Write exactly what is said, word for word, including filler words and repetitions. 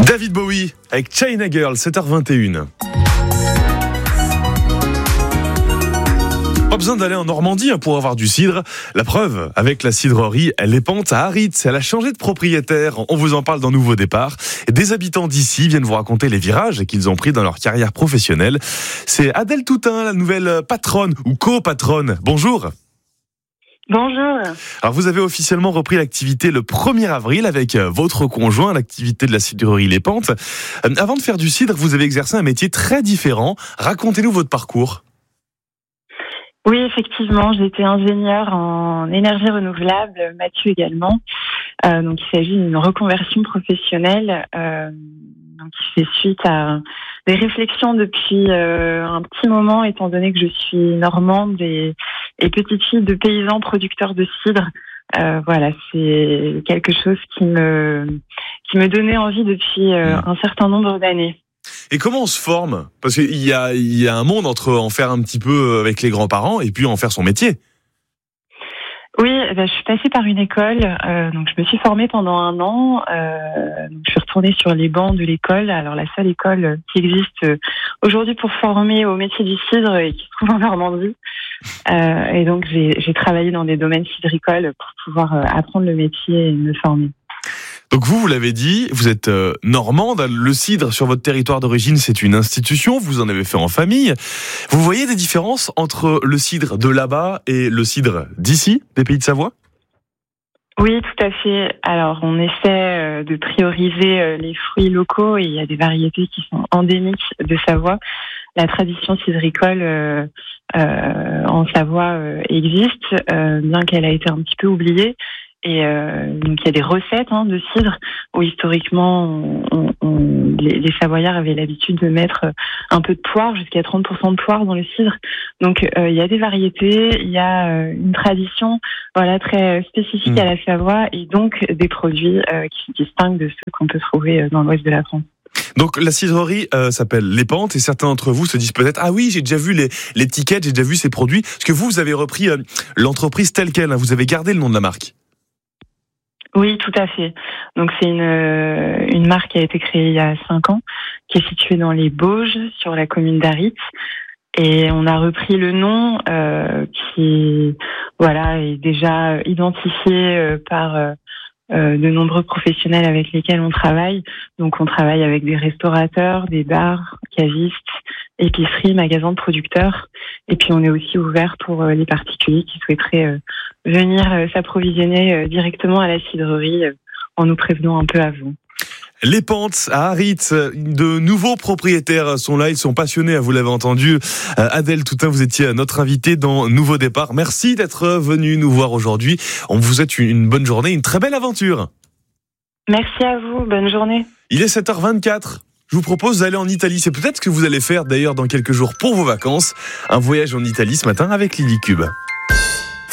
David Bowie avec China Girl, sept heures vingt et une. Pas besoin d'aller en Normandie pour avoir du cidre. La preuve avec la cidrerie Les Pentes à Aritz. Elle a changé de propriétaire. On vous en parle dans Nouveau Départ. Des habitants d'ici viennent vous raconter les virages qu'ils ont pris dans leur carrière professionnelle. C'est Adèle Toutain, la nouvelle patronne ou co-patronne. Bonjour. Bonjour. Alors vous avez officiellement repris l'activité le premier avril avec votre conjoint, l'activité de la cidrerie Les Pentes. Avant de faire du cidre, vous avez exercé un métier très différent. Racontez-nous votre parcours. Oui, effectivement, j'étais ingénieure en énergie renouvelable, Mathieu également. Euh, donc il s'agit d'une reconversion professionnelle euh, donc qui fait suite à des réflexions depuis euh, un petit moment, étant donné que je suis normande et, et petite fille de paysans producteurs de cidre. Euh, voilà, c'est quelque chose qui me qui me donnait envie depuis euh, un certain nombre d'années. Et comment on se forme ? Parce qu'il y a, il y a un monde entre en faire un petit peu avec les grands-parents et puis en faire son métier. Oui, bah, je suis passée par une école, euh, donc je me suis formée pendant un an. Euh, donc je suis retournée sur les bancs de l'école. Alors la seule école qui existe aujourd'hui pour former au métier du cidre et qui se trouve en Normandie. Euh, et donc j'ai, j'ai travaillé dans des domaines cidricoles pour pouvoir euh, apprendre le métier et me former. Donc vous, vous l'avez dit, vous êtes euh, normande. Le cidre sur votre territoire d'origine, c'est une institution. Vous en avez fait en famille. Vous voyez des différences entre le cidre de là-bas et le cidre d'ici, des Pays de Savoie ? Oui, tout à fait. Alors, on essaie de prioriser les fruits locaux et il y a des variétés qui sont endémiques de Savoie. La tradition cidricole euh, euh, en Savoie euh, existe, euh, bien qu'elle a été un petit peu oubliée. Et euh, donc il y a des recettes hein, de cidre où historiquement on, on, on, les, les Savoyards avaient l'habitude de mettre un peu de poire, jusqu'à trente pour cent de poire dans le cidre. Donc euh, il y a des variétés, il y a euh, une tradition voilà très spécifique mmh. à la Savoie et donc des produits euh, qui se distinguent de ceux qu'on peut trouver dans l'ouest de la France. Donc la cidrerie euh, s'appelle Les Pentes et certains d'entre vous se disent peut-être ah oui j'ai déjà vu les l'étiquette, j'ai déjà vu ces produits. Parce que vous vous avez repris euh, l'entreprise telle quelle, hein, vous avez gardé le nom de la marque. Oui, tout à fait. Donc c'est une une marque qui a été créée il y a cinq ans, qui est située dans les Bauges, sur la commune d'Aritz, et on a repris le nom euh, qui voilà est déjà identifié euh, par euh, de nombreux professionnels avec lesquels on travaille. Donc on travaille avec des restaurateurs, des bars, cavistes, épiceries, magasins de producteurs, et puis on est aussi ouvert pour les particuliers qui souhaiteraient venir s'approvisionner directement à la cidrerie en nous prévenant un peu avant. Les Pentes à Aritz, de nouveaux propriétaires sont là, ils sont passionnés, vous l'avez entendu. Adèle Toutain, vous étiez notre invitée dans Nouveau Départ. Merci d'être venue nous voir aujourd'hui. On vous souhaite une bonne journée, une très belle aventure. Merci à vous, bonne journée. Il est sept heures vingt-quatre. Je vous propose d'aller en Italie. C'est peut-être ce que vous allez faire d'ailleurs dans quelques jours pour vos vacances. Un voyage en Italie ce matin avec Lily Cube.